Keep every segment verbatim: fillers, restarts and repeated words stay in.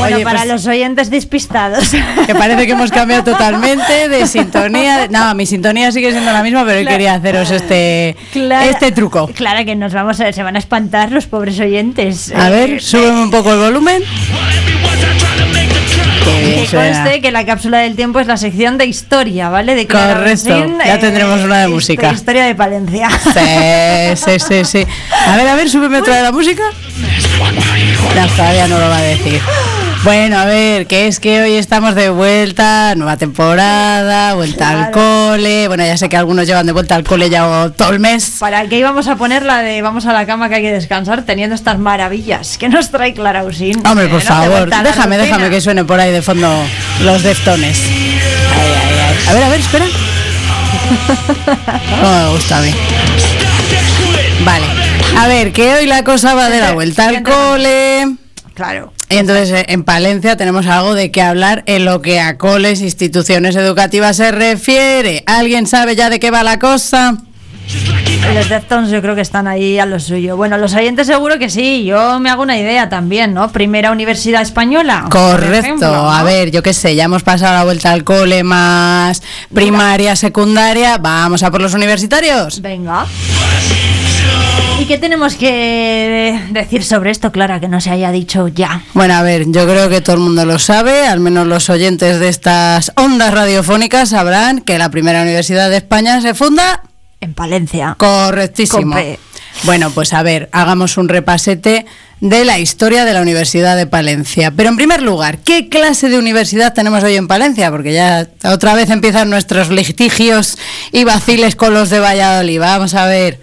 Bueno, Oye, para pues, los oyentes despistados. que parece que hemos cambiado totalmente de sintonía. No, mi sintonía sigue siendo la misma, pero hoy Claro. quería haceros este, Clara- este truco. Claro que nos vamos a, se van a espantar los pobres oyentes. A Eh, ver, súbeme un poco el volumen. Qué bien Que suena. conste que la cápsula del tiempo es la sección de historia, ¿vale? De Clara Correcto, Rosín, ya tendremos una de hist- música. Historia de Palencia. Sí, sí, sí, sí. A ver, a ver, súbeme otra vez la música. No, todavía no lo va a decir. Bueno, a ver, que es que hoy estamos de vuelta, nueva temporada, vuelta al cole. Bueno, ya sé que algunos llevan de vuelta al cole ya todo el mes. ¿Para qué íbamos a poner la de vamos a la cama que hay que descansar teniendo estas maravillas que nos trae Clara Usín? Hombre, por Eh, ¿no? De favor, vuelta a la déjame, rutina. déjame que suene por ahí de fondo los Deftones. Ay, ay, ay. A ver, a ver, espera. No me gusta a mí. Vale, a ver, que hoy la cosa va de la vuelta al cole. Claro. Y entonces eh, en Palencia tenemos algo de qué hablar en lo que a coles, instituciones educativas se refiere. ¿Alguien sabe ya de qué va la cosa? Los Deftones yo creo que están ahí a lo suyo. Bueno, los oyentes seguro que sí. Yo me hago una idea también, ¿no? Primera universidad española. por Correcto, ejemplo, ¿no? a ver, yo qué sé, ya hemos pasado la vuelta al cole más primaria, secundaria, vamos a por los universitarios. Venga. ¿Y qué tenemos que decir sobre esto, Clara, que no se haya dicho ya? Bueno, a ver, yo creo que todo el mundo lo sabe, al menos los oyentes de estas ondas radiofónicas sabrán que la primera universidad de España se funda... En Palencia. Correctísimo. Con P. Bueno, pues a ver, hagamos un repasete de la historia de la Universidad de Palencia. Pero en primer lugar, ¿qué clase de universidad tenemos hoy en Palencia? Porque ya otra vez empiezan nuestros litigios y vaciles con los de Valladolid. Vamos a ver.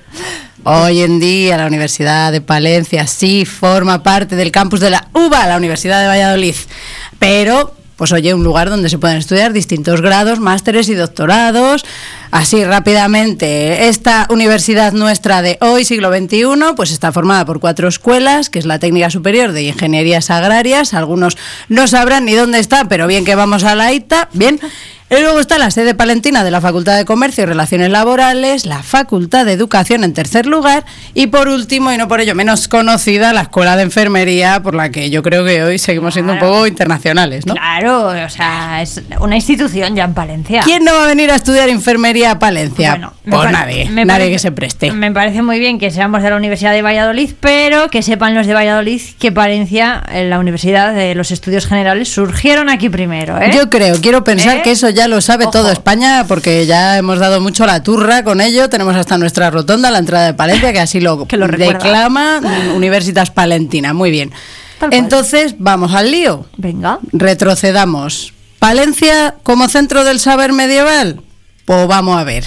Hoy en día la Universidad de Palencia sí forma parte del campus de la U B A, la Universidad de Valladolid. Pero... pues oye, un lugar donde se pueden estudiar distintos grados, másteres y doctorados. Así rápidamente, esta universidad nuestra de hoy, siglo veintiuno, pues está formada por cuatro escuelas, que es la Técnica Superior de Ingenierías Agrarias. Algunos no sabrán ni dónde está, pero bien que vamos a la I T A, bien. Y luego está la sede palentina de la Facultad de Comercio y Relaciones Laborales, la Facultad de Educación en tercer lugar y por último, y no por ello menos conocida, la Escuela de Enfermería, por la que yo creo que hoy seguimos siendo Claro. un poco internacionales, ¿no? Claro, o sea, es una institución ya en Palencia. ¿Quién no va a venir a estudiar enfermería a Palencia? Bueno, me pues pare- nadie, me nadie parece- que se preste. Me parece muy bien que seamos de la Universidad de Valladolid, pero que sepan los de Valladolid que Palencia, en la Universidad de los Estudios Generales, surgieron aquí primero, ¿eh? Yo creo, quiero pensar ¿Eh? que eso ya lo sabe Ojo. todo España, porque ya hemos dado mucho la turra con ello. Tenemos hasta nuestra rotonda a la entrada de Palencia, que así lo, Que lo recuerda. declama Universitas Palentina. Muy bien. Tal cual. Entonces, vamos al lío. Venga. Retrocedamos. ¿Palencia como centro del saber medieval? Pues vamos a ver.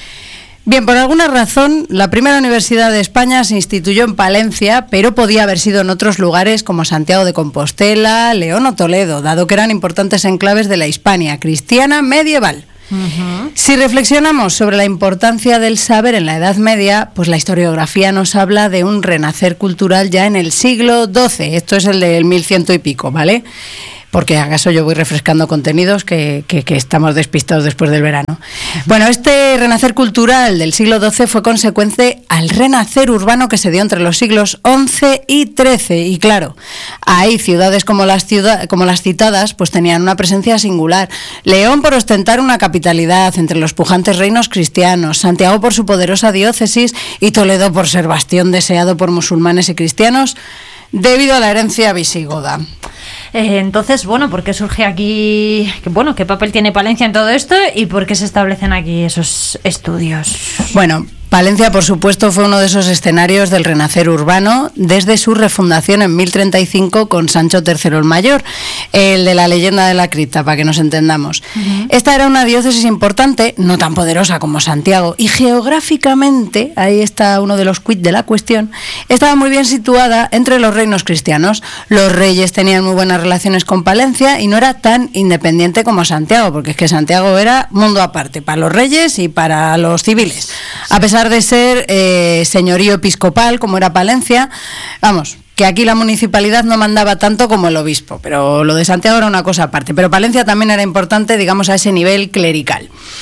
Bien, por alguna razón, la primera universidad de España se instituyó en Palencia, pero podía haber sido en otros lugares como Santiago de Compostela, León o Toledo, dado que eran importantes enclaves de la Hispania cristiana medieval. Ujú. Si reflexionamos sobre la importancia del saber en la Edad Media, pues la historiografía nos habla de un renacer cultural ya en el siglo doce. Esto es el del mil ciento y pico, ¿vale? Porque acaso yo voy refrescando contenidos que, que, que estamos despistados después del verano. Bueno, este renacer cultural del siglo doce fue consecuente al renacer urbano que se dio entre los siglos once y trece. Y claro, ahí ciudades como las, ciudad, como las citadas pues tenían una presencia singular. León por ostentar una capitalidad entre los pujantes reinos cristianos, Santiago por su poderosa diócesis y Toledo por ser bastión deseado por musulmanes y cristianos debido a la herencia visigoda. Eh, entonces, bueno, ¿por qué surge aquí? que, Bueno, ¿qué papel tiene Palencia en todo esto y por qué se establecen aquí esos estudios? Bueno, Palencia, por supuesto, fue uno de esos escenarios del renacer urbano desde su refundación en mil treinta y cinco con Sancho tercero el Mayor, el de la leyenda de la cripta, para que nos entendamos. Uh-huh. Esta era una diócesis importante, no tan poderosa como Santiago, y geográficamente, ahí está uno de los quid de la cuestión, estaba muy bien situada entre los reinos cristianos. Los reyes tenían muy buenas relaciones con Palencia y no era tan independiente como Santiago, porque es que Santiago era mundo aparte, para los reyes y para los civiles. A pesar de ser eh, señorío episcopal, como era Palencia, vamos, que aquí la municipalidad no mandaba tanto como el obispo, pero lo de Santiago era una cosa aparte. Pero Palencia también era importante, digamos, a ese nivel clerical.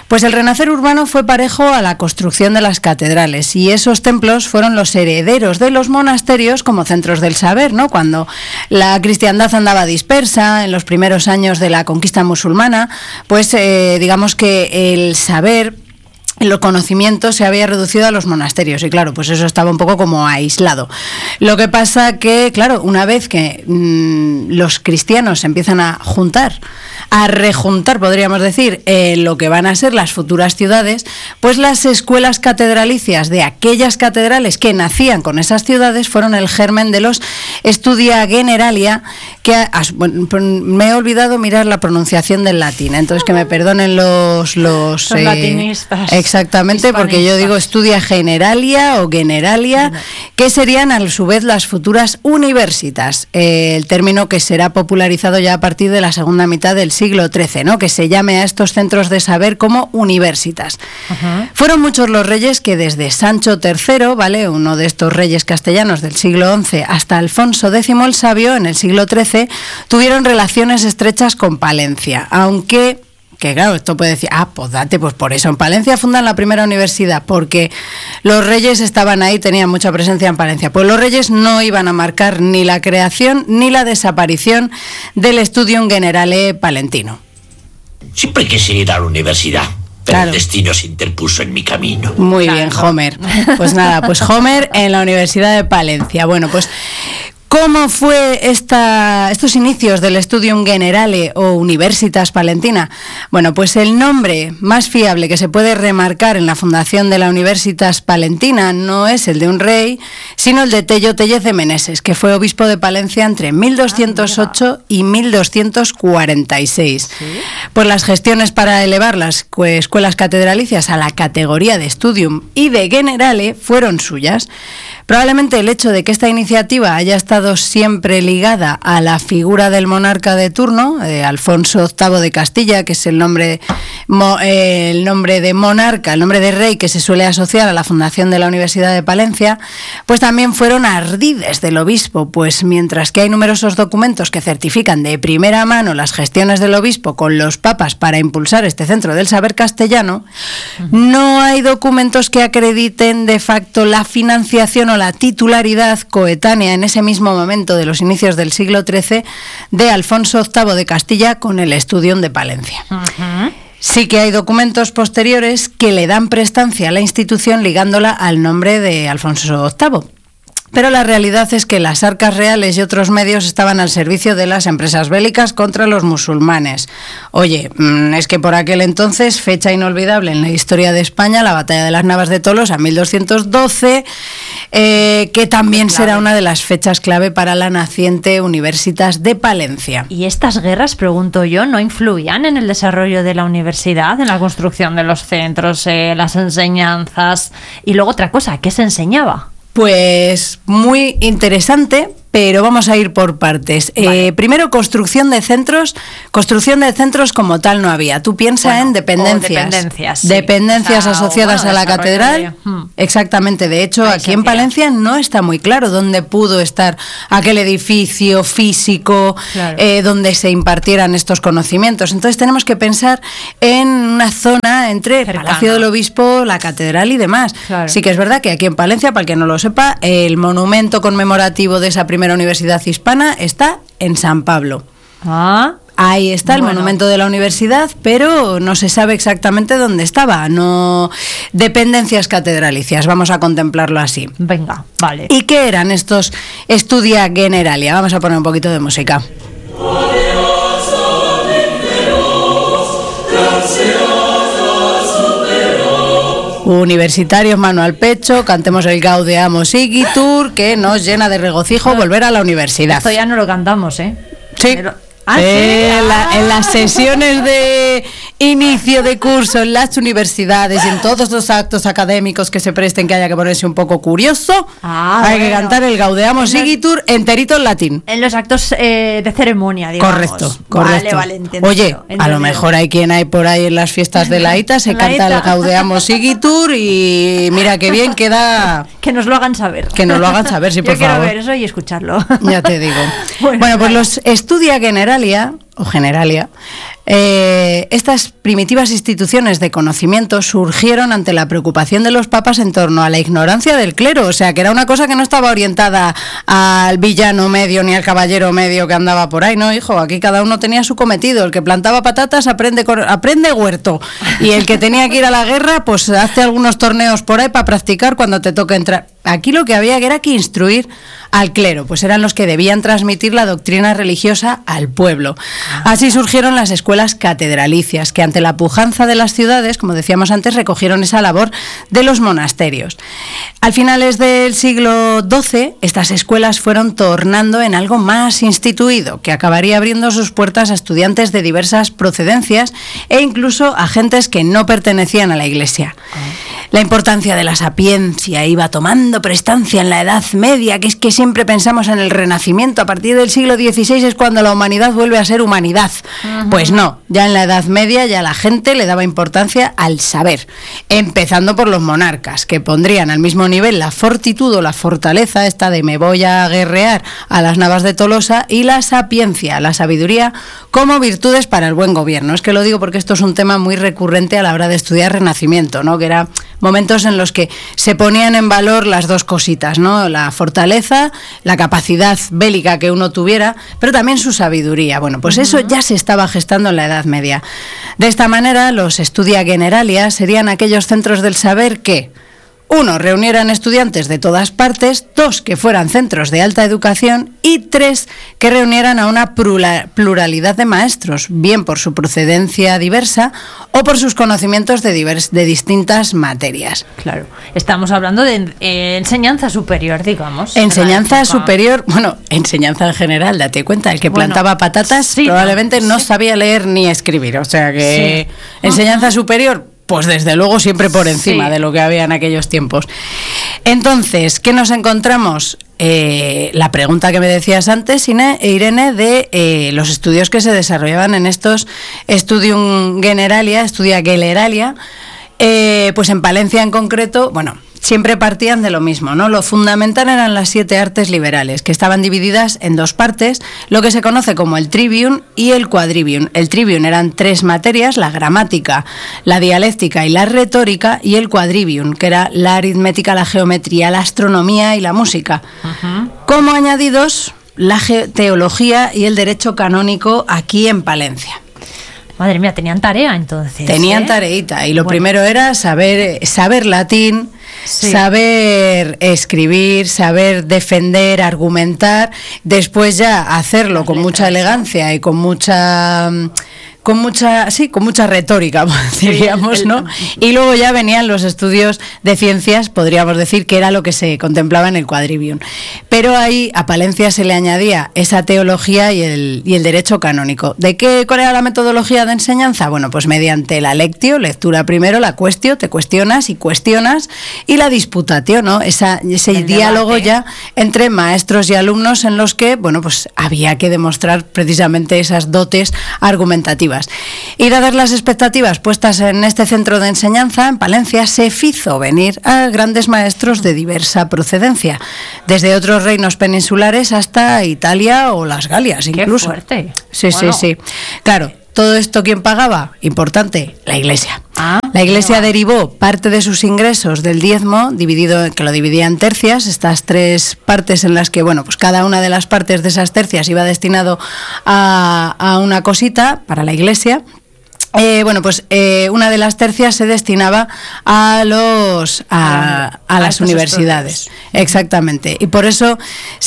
Pues el renacer urbano fue parejo a la construcción de las catedrales y esos templos fueron los herederos de los monasterios como centros del saber, ¿no? Cuando la cristiandad andaba dispersa en los primeros años de la conquista musulmana, pues eh, digamos que el saber, el conocimiento se había reducido a los monasterios y claro, pues eso estaba un poco como aislado. Lo que pasa que, claro, una vez que mmm, los cristianos se empiezan a juntar, a rejuntar, podríamos decir, eh, lo que van a ser las futuras ciudades, pues las escuelas catedralicias de aquellas catedrales que nacían con esas ciudades fueron el germen de los Studia Generalia, que as, bueno, me he olvidado mirar la pronunciación del latín, entonces que me perdonen los... los, los eh, latinistas. Exactamente, porque yo digo Studia Generalia o Generalia, que serían a su vez las futuras universitas, eh, el término que será popularizado ya a partir de la segunda mitad del siglo trece, ¿no? Que se llame a estos centros de saber como universitas. Uh-huh. Fueron muchos los reyes que desde Sancho tercero, ¿vale?, uno de estos reyes castellanos del siglo once, hasta Alfonso décimo el Sabio en el siglo trece, tuvieron relaciones estrechas con Palencia, aunque... Que claro, esto puede decir, ah, pues date, pues por eso en Palencia fundan la primera universidad, porque los reyes estaban ahí, tenían mucha presencia en Palencia. Pues los reyes no iban a marcar ni la creación ni la desaparición del Studium Generale palentino. Siempre quise ir a la universidad, pero claro, el destino se interpuso en mi camino. Muy claro. bien, Homer. Pues nada, pues Homer en la Universidad de Palencia. Bueno, pues... ¿Cómo fue esta, estos inicios del Studium Generale o Universitas Palentina? Bueno, pues el nombre más fiable que se puede remarcar en la fundación de la Universitas Palentina no es el de un rey, sino el de Tello Tellez de Meneses, que fue obispo de Palencia entre mil doscientos ocho y mil doscientos cuarenta y seis. ¿Sí? Pues las gestiones para elevar las escuelas catedralicias a la categoría de Studium y de Generale fueron suyas. Probablemente el hecho de que esta iniciativa haya estado siempre ligada a la figura del monarca de turno, de Alfonso octavo de Castilla, que es el nombre, mo, eh, el nombre de monarca, el nombre de rey que se suele asociar a la fundación de la Universidad de Palencia, pues también fueron ardides del obispo, pues mientras que hay numerosos documentos que certifican de primera mano las gestiones del obispo con los papas para impulsar este centro del saber castellano, uh-huh. no hay documentos que acrediten de facto la financiación o la titularidad coetánea en ese mismo momento de los inicios del siglo trece de Alfonso octavo de Castilla con el Studium de Palencia. Uh-huh. Sí que hay documentos posteriores que le dan prestancia a la institución ligándola al nombre de Alfonso octavo. Pero la realidad es que las arcas reales y otros medios estaban al servicio de las empresas bélicas contra los musulmanes. Oye, es que por aquel entonces, fecha inolvidable en la historia de España, la batalla de las Navas de Tolosa, mil doscientos doce, eh, que también clave. será una de las fechas clave para la naciente Universitas de Palencia. ¿Y estas guerras, pregunto yo, no influían en el desarrollo de la universidad, en la construcción de los centros, eh, las enseñanzas? Y luego otra cosa, ¿qué se enseñaba? Pues muy interesante, pero vamos a ir por partes. Vale. Eh, primero, construcción de centros. Construcción de centros como tal no había. Tú piensas bueno, en dependencias. Dependencias, sí. Dependencias o sea, asociadas bueno, a la catedral. De... Hmm. Exactamente. De hecho, Ahí aquí en Palencia no está muy claro dónde pudo estar aquel edificio físico, claro. eh, donde se impartieran estos conocimientos. Entonces tenemos que pensar en una zona entre el Palacio del Obispo, la catedral y demás. Claro. Sí que es verdad que aquí en Palencia, para el que no lo sepa, el monumento conmemorativo de esa primera universidad hispana está en San Pablo. Ah, ahí está el bueno. monumento de la universidad, pero no se sabe exactamente dónde estaba. No dependencias catedralicias, vamos a contemplarlo así. Venga, vale. ¿Y qué eran estos Studia Generalia? Vamos a poner un poquito de música. Universitarios, mano al pecho, cantemos el Gaudeamus Igitur, que nos llena de regocijo volver a la universidad. Esto ya no lo cantamos, ¿eh? Sí. Pero... Ah, eh, ¿sí? en, la, en las sesiones de inicio de curso en las universidades y en todos los actos académicos que se presten que haya que ponerse un poco curioso, ah, hay bueno. que cantar el Gaudeamus Igitur enterito en latín. En los actos eh, de ceremonia, digamos. Correcto, correcto. Vale, vale, entendido, Oye, entendido. a lo mejor hay quien hay por ahí en las fiestas de la I T A, se la canta I T A. el Gaudeamus Igitur y mira qué bien queda. Que nos lo hagan saber. Que nos lo hagan saber, sí, por Yo quiero favor. ver eso y escucharlo. Ya te digo. Bueno, bueno, pues vale. los Studia Generalia o Generalia, eh, estas primitivas instituciones de conocimiento surgieron ante la preocupación de los papas en torno a la ignorancia del clero, o sea, que era una cosa que no estaba orientada al villano medio ni al caballero medio que andaba por ahí, no, hijo, aquí cada uno tenía su cometido, el que plantaba patatas aprende, aprende huerto, y el que tenía que ir a la guerra, pues hazte algunos torneos por ahí para practicar cuando te toque entrar. Aquí lo que había que era que instruir al clero, pues eran los que debían transmitir la doctrina religiosa al pueblo. Así surgieron las escuelas catedralicias, que ante la pujanza de las ciudades, como decíamos antes, recogieron esa labor de los monasterios. Al finales del siglo doce, estas escuelas fueron tornando en algo más instituido, que acabaría abriendo sus puertas a estudiantes de diversas procedencias e incluso a gentes que no pertenecían a la Iglesia. La importancia de la sapiencia iba tomando prestancia en la Edad Media, que es que siempre pensamos en el Renacimiento. A partir del siglo dieciséis es cuando la humanidad vuelve a ser humanidad. Uh-huh. Pues no, ya en la Edad Media ya la gente le daba importancia al saber, empezando por los monarcas, que pondrían al mismo nivel la fortitud o la fortaleza, esta de me voy a guerrear a las Navas de Tolosa, y la sapiencia, la sabiduría, como virtudes para el buen gobierno. Es que lo digo porque esto es un tema muy recurrente a la hora de estudiar Renacimiento, ¿no? Que era momentos en los que se ponían en valor las dos cositas, ¿no? La fortaleza, la capacidad bélica que uno tuviera, pero también su sabiduría. Bueno, pues uh-huh. eso ya se estaba gestando en la Edad Media. De esta manera, los Studia Generalia serían aquellos centros del saber que, uno, reunieran estudiantes de todas partes, dos, que fueran centros de alta educación y tres, que reunieran a una pluralidad de maestros, bien por su procedencia diversa o por sus conocimientos de, divers, de distintas materias. Claro, estamos hablando de eh, enseñanza superior, digamos. Enseñanza superior, bueno, enseñanza en general, date cuenta, el que bueno, plantaba patatas sí, probablemente no, no sí. sabía leer ni escribir, o sea que sí. enseñanza uh-huh. superior, pues desde luego siempre por encima sí. de lo que había en aquellos tiempos. Entonces, ¿qué nos encontramos? Eh, la pregunta que me decías antes, Irene, de eh, los estudios que se desarrollaban en estos Studium Generalia, Studia Generalia, eh, pues en Palencia en concreto, bueno, siempre partían de lo mismo, ¿no? Lo fundamental eran las siete artes liberales, que estaban divididas en dos partes, lo que se conoce como el trivium y el quadrivium. El trivium eran tres materias, la gramática, la dialéctica y la retórica, y el quadrivium, que era la aritmética, la geometría, la astronomía y la música. Uh-huh. Como añadidos, la ge- teología y el derecho canónico aquí en Palencia. Madre mía, tenían tarea entonces. Tenían ¿eh? tareita, y lo bueno. primero era saber, saber latín, sí. saber escribir, saber defender, argumentar, después ya hacerlo con mucha elegancia y con mucha... con mucha, sí, con mucha retórica, diríamos, ¿no? Y luego ya venían los estudios de ciencias, podríamos decir que era lo que se contemplaba en el quadrivium. Pero ahí a Palencia se le añadía esa teología y el, y el derecho canónico. ¿De qué, cuál era la metodología de enseñanza? Bueno, pues mediante la lectio, lectura primero, la questio, te cuestionas y cuestionas, y la disputatio, ¿no? Esa, ese el diálogo debate. Ya entre maestros y alumnos en los que, bueno, pues había que demostrar precisamente esas dotes argumentativas. Y dadas las expectativas puestas en este centro de enseñanza, en Palencia se hizo venir a grandes maestros de diversa procedencia, desde otros reinos peninsulares hasta Italia o las Galias incluso. ¡Qué fuerte! Sí, bueno. sí, sí. Claro, ¿todo esto quién pagaba? Importante, la Iglesia. Ah, la Iglesia derivó parte de sus ingresos del diezmo, dividido, que lo dividía en tercias, estas tres partes en las que, bueno, pues cada una de las partes de esas tercias iba destinado a, a una cosita para la Iglesia. Eh, bueno, pues eh, una de las tercias se destinaba a los a, a las universidades, exactamente, y por eso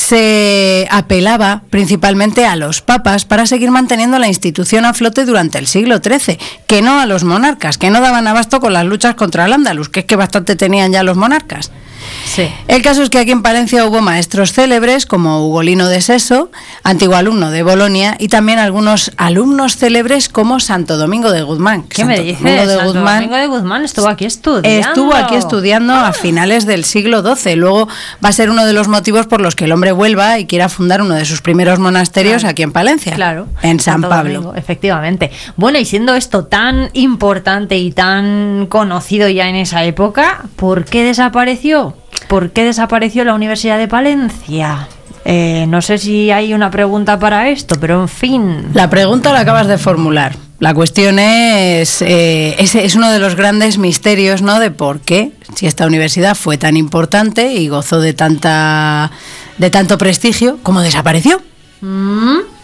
se apelaba principalmente a los papas para seguir manteniendo la institución a flote durante el siglo trece, que no a los monarcas, que no daban abasto con las luchas contra el Andalus, que es que bastante tenían ya los monarcas. Sí. El caso es que aquí en Palencia hubo maestros célebres como Ugolino de Seso, antiguo alumno de Bolonia, y también algunos alumnos célebres como Santo Domingo de Guzmán. ¿Qué Santo me dices? Domingo de Santo Guzmán, Domingo de Guzmán estuvo aquí estudiando. Estuvo aquí estudiando ah. a finales del siglo doce. Luego va a ser uno de los motivos por los que el hombre vuelva y quiera fundar uno de sus primeros monasterios claro. aquí en Palencia. Claro. En San Santo Pablo. Domingo, efectivamente. Bueno, y siendo esto tan importante y tan conocido ya en esa época, ¿por qué desapareció? ¿Por qué desapareció la Universidad de Palencia? Eh, no sé si hay una pregunta para esto, pero en fin. La pregunta la acabas de formular. La cuestión es, eh, es, es uno de los grandes misterios, ¿no? De por qué, si esta universidad fue tan importante y gozó de tanta de tanto prestigio, ¿cómo desapareció? ¿Mm?